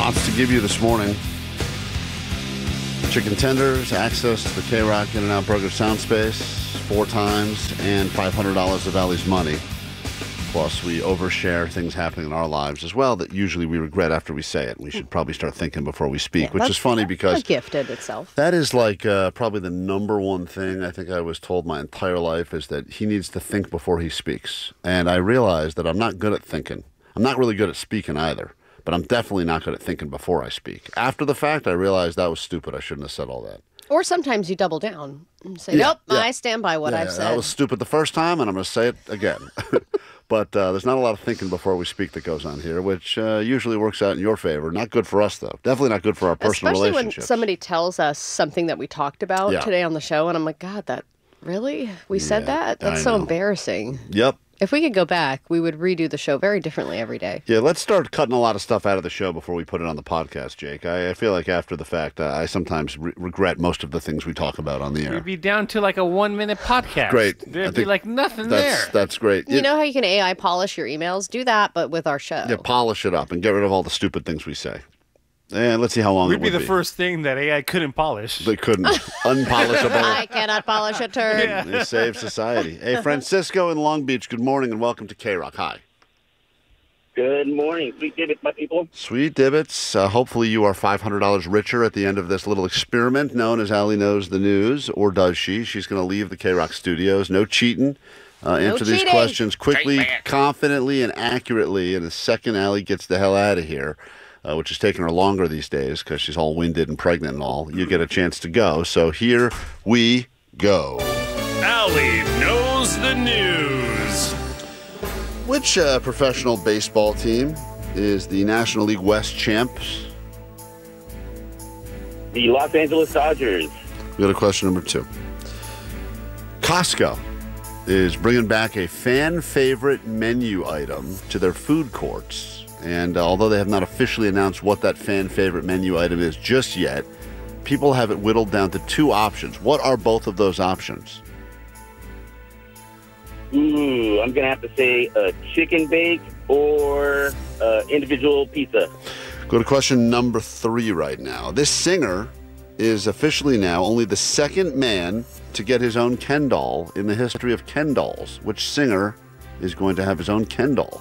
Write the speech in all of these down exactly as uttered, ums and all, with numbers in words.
Lots to give you this morning. Chicken tenders, access to the K-Rock In-N-Out Burger sound space four times, and five hundred dollars of Allie's money. Plus, we overshare things happening in our lives as well that usually we regret after we say it. We should probably start thinking before we speak, Yeah, which is funny because a gift in itself. that is like uh, probably the number one thing I think I was told my entire life is that he needs to think before he speaks. And I realized that I'm not good at thinking. I'm not really good at speaking either. But I'm definitely not good at thinking before I speak. After the fact, I realized that was stupid. I shouldn't have said all that. Or sometimes you double down and say, Yeah, nope, yeah. I stand by what Yeah, I've yeah, said. That was stupid the first time, and I'm going to say it again. But uh, there's not a lot of thinking before we speak that goes on here, which uh, usually works out in your favor. Not good for us, though. Definitely not good for our personal Especially relationships. when somebody tells us something that we talked about Yeah. today on the show, and I'm like, God, that really? We said Yeah, that? That's I so know. embarrassing. Yep. If we could go back, we would redo the show very differently every day. Yeah, let's start cutting a lot of stuff out of the show before we put it on the podcast, Jake. I, I feel like after the fact, uh, I sometimes re- regret most of the things we talk about on the air. We'd be down to like a one-minute podcast. Great. I There'd be think like nothing That's, there. that's great. You It- know how you can A I polish your emails? Do that, but with our show. Yeah, polish it up and get rid of all the stupid things we say. And let's see how long We'd it be would the be. first thing that A I couldn't polish. They couldn't. Unpolishable. I cannot polish a turd. They save society. Hey, Francisco in Long Beach, good morning and welcome to K-Rock. Hi. Good morning, sweet David, my people. Sweet Divots. Uh, hopefully you are five hundred dollars richer at the end of this little experiment known as Allie Knows the News. Or does she? She's going to leave the K-Rock studios. No cheating. Uh, answer these cheating. questions quickly, confidently, and accurately. And the second Allie gets the hell out of here, uh, which is taking her longer these days because she's all winded and pregnant and all, you get a chance to go. So here we go. Allie knows the news. Which uh, professional baseball team is the National League West champs? The Los Angeles Dodgers. We got a question number two. Costco is bringing back a fan favorite menu item to their food courts. And uh, although they have not officially announced what that fan favorite menu item is just yet, people have it whittled down to two options. What are both of those options? Ooh, I'm going to have to say a chicken bake or uh, individual pizza. Go to question number three right now. This singer is officially now only the second man to get his own Ken doll in the history of Ken dolls. Which singer is going to have his own Ken doll?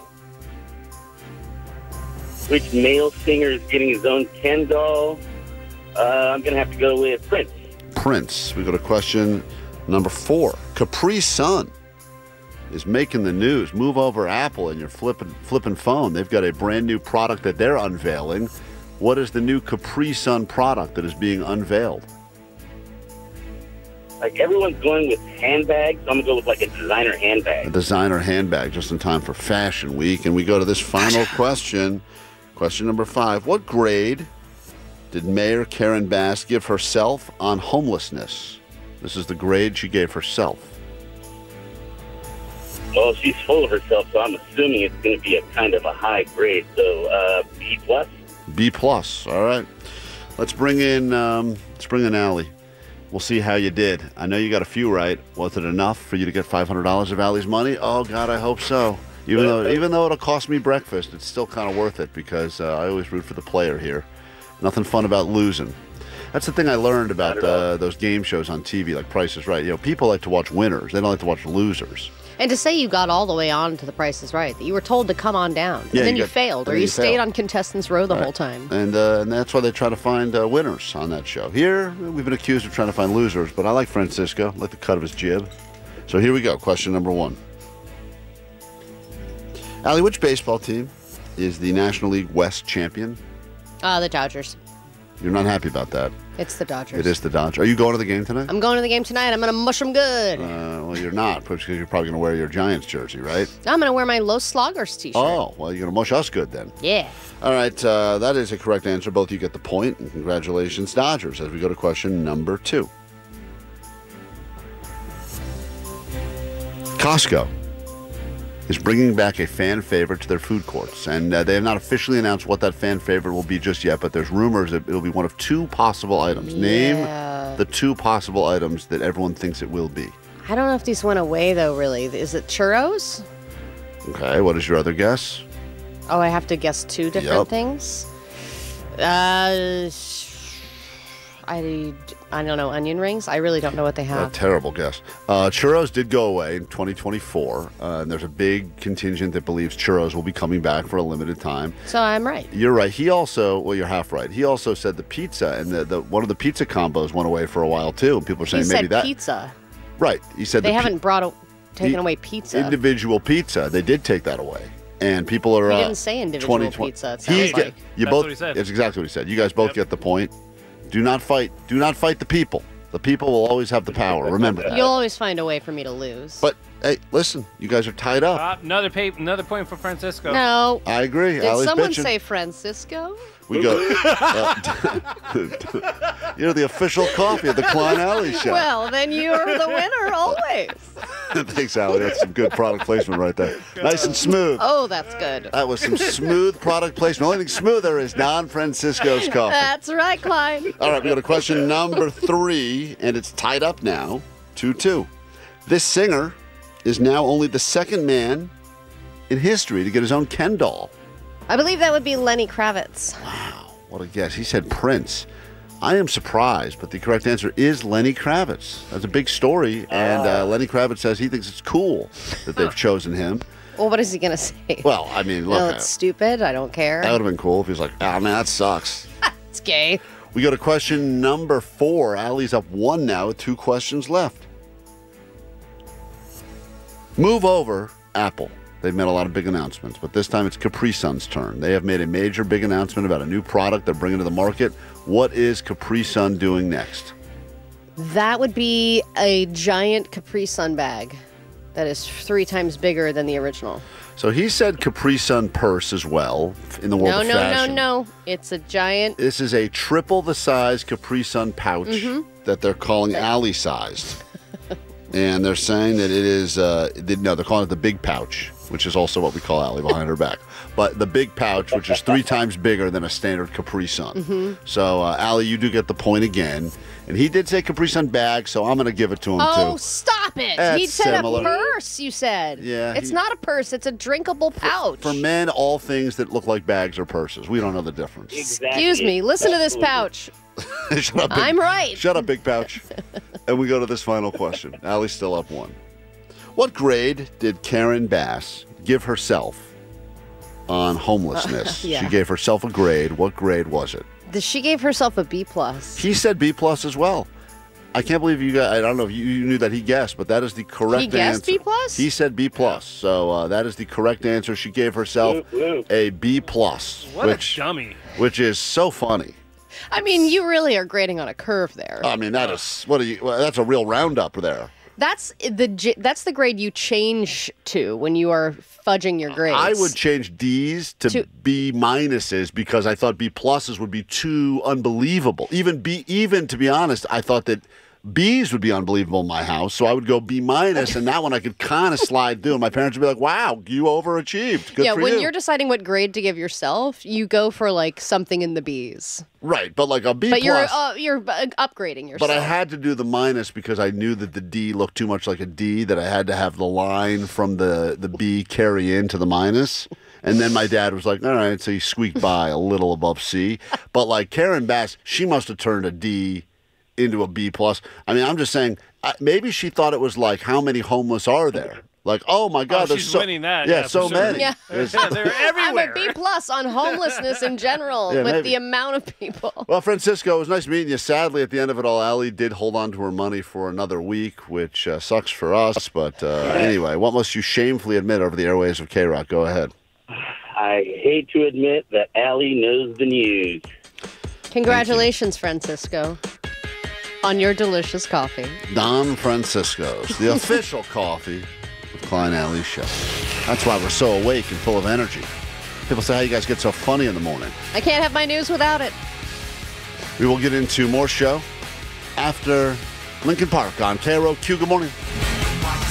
Which male singer is getting his own Ken doll? Uh, I'm going to have to go with Prince. Prince. We go to question number four. Capri Sun is making the news. Move over Apple and your flipping flipping phone. They've got a brand new product that they're unveiling. What is the new Capri Sun product that is being unveiled? Like, everyone's going with handbags, so I'm going to go with, like, a designer A handbag. designer handbag just in time for Fashion Week. And we go to this final question. Question number five. What grade did Mayor Karen Bass give herself on homelessness? This is the grade she gave herself. Well, she's full of herself, so I'm assuming it's going to be a kind of a high grade. So, uh, B plus? B plus. All right. Let's bring in um, let's bring in Allie. We'll see how you did. I know you got a few right. Was it enough for you to get five hundred dollars of Allie's money? Oh God, I hope so. Even though even though it'll cost me breakfast, it's still kind of worth it because uh, I always root for the player here. Nothing fun about losing. That's the thing I learned about uh, those game shows on T V, like Price is Right. You know, people like to watch winners. They don't like to watch losers. And to say you got all the way on to The Price is Right, that you were told to come on down, and Yeah, then you you, got- failed, and or then you you stayed failed. on Contestants Row the whole time. And uh, and that's why they try to find uh, winners on that show. Here, we've been accused of trying to find losers, but I like Francisco. I like the cut of his jib. So here we go. Question number one. Allie, which baseball team is the National League West champion? Uh, the Dodgers. You're not happy about that. It's the Dodgers. It is the Dodgers. Are you going to the game tonight? I'm going to the game tonight. I'm going to mush them good. Uh, well, you're not, because you're probably going to wear your Giants jersey, right? I'm going to wear my Los Sloggers t-shirt. Oh, well, you're going to mush us good then. Yeah. All right, uh, that is a correct answer. Both you get the point, and congratulations, Dodgers, as we go to question number two. Costco is bringing back a fan favorite to their food courts, and uh, they have not officially announced what that fan favorite will be just yet, but there's rumors that it'll be one of two possible items. Yeah. Name the two possible items that everyone thinks it will be. I don't know if these went away, though, really. Is it churros? Okay, what is your other guess? Oh, I have to guess two different Yep. things? Uh, I, I don't know, onion rings? I really don't know what they A have. terrible guess. Uh, churros did go away in twenty twenty-four, uh, and there's a big contingent that believes churros will be coming back for a limited time. So I'm right. You're right. He also, well, you're half right. He also said the pizza and the, the one of the pizza combos went away for a while too. And people are saying He maybe said that. pizza. Right. He said They the pi- haven't brought a, taken the away pizza. individual pizza. They did take that away, and people are. He uh, didn't say individual twenty twenty pizza, it He sounds get- like. You That's both. what he said. It's exactly what he said. You guys both Yep. get the point. Do not fight. Do not fight the people. The people will always have the power. Remember that. You'll always find a way for me to lose. But hey, listen, you guys are tied up. Uh, another pay, another point for Francisco. no. I agree. Did Allie's someone bitching. say Francisco? We go. uh, You're the official coffee of the Klein Alley Show. Well, then you're the winner always. Thanks, Allie. That's some good product placement right there. Nice and smooth. Oh, that's good. That was some smooth product placement. The only thing smoother is Don Francisco's coffee. That's right, Klein. All right, we got a question number three, and it's tied up now, two two. This singer is now only the second man in history to get his own Ken doll. I believe that would be Lenny Kravitz. Wow, what a guess. He said Prince. I am surprised, but the correct answer is Lenny Kravitz. That's a big story, and uh, Lenny Kravitz says he thinks it's cool that they've chosen him. Well, what is he going to say? Well, I mean, look, no, uh, it's stupid. I don't care. that would have been cool if he was like, oh, man, that sucks. It's gay. We go to question number four. Allie's up one now with two questions left. Move over, Apple. They've made a lot of big announcements, but this time it's Capri Sun's turn. They have made a major big announcement about a new product they're bringing to the market. What is Capri Sun doing next? That would be a giant Capri Sun bag that is three times bigger than the original. So he said Capri Sun purse as well in the world No, of no, fashion. no, no. It's a giant. This is a triple the size Capri Sun pouch Mm-hmm. that they're calling Alley sized. And they're saying that it is, uh, they, no, they're calling it the big pouch, which is also what we call Allie behind her back. But the big pouch, which is three times bigger than a standard Capri Sun. Mm-hmm. So, uh, Allie, you do get the point again. And he did say Capri Sun bag, so I'm going to give it to him, Oh, too. stop it. That's he said similar. a purse, you said. Yeah, It's he- not a purse. It's a drinkable pouch. For men, all things that look like bags are purses. We don't know the difference. Exactly. Excuse me. Listen to this Absolutely. pouch. Shut up, big, I'm right. Shut up, big pouch. And we go to this final question. Allie's still up one. What grade did Karen Bass give herself on homelessness? Uh, yeah. She gave herself a grade. What grade was it? The- She gave herself a B plus. He said B plus as well. I can't believe you guys. I don't know if you, you knew that he guessed, but that is the correct He guessed answer. B plus? He said B plus. So uh, that is the correct answer. She gave herself Woo, woo. a B plus, What which a dummy. which is so funny. I mean, you really are grading on a curve there. I mean, that is what are you? Well, that's a real roundup there. That's the j- that's the grade you change to when you are fudging your grades. I would change D's to, To- B minuses because I thought B pluses would be too unbelievable. Even B, even to be honest, I thought that B's would be unbelievable in my house, so I would go B minus, and that one I could kind of slide through. And my parents would be like, "Wow, you overachieved. Good yeah, for when you." you're deciding what grade to give yourself, you go for like something in the B's. Right, but like a B But plus. you're uh, you're uh, upgrading yourself. But I had to do the minus because I knew that the D looked too much like a D, that I had to have the line from the, the B carry into the minus. And then my dad was like, all right, so he squeaked by a little above C. But like Karen Bass, she must have turned a D into a B plus. I mean, I'm just saying, I- maybe she thought it was like, how many homeless are there? Like, oh my God, Oh, there's she's so winning that, Yeah, yeah, for so sure. many. Yeah. There's- Yeah, they're I'm everywhere. a B plus on homelessness in general Yeah, with maybe. the amount of people. Well, Francisco, it was nice meeting you. Sadly, at the end of it all, Allie did hold on to her money for another week, which uh, sucks for us. But uh, anyway, what must you shamefully admit over the airways of K-Rock? Go ahead. I hate to admit that Allie knows the news. Congratulations, Francisco, on your delicious coffee. Don Francisco's, the official coffee of Klein Alley Show. That's why we're so awake and full of energy. People say, how you guys get so funny in the morning? I can't have my news without it. We will get into more show after Lincoln Park on K R O Q. Good morning.